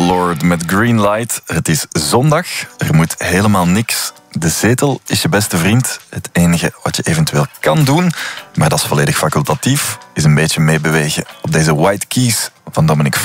Lord met Greenlight. Het is zondag, er moet helemaal niks. De zetel is je beste vriend. Het enige wat je eventueel kan doen, maar dat is volledig facultatief, is een beetje meebewegen op deze White Keys van Dominic Fike.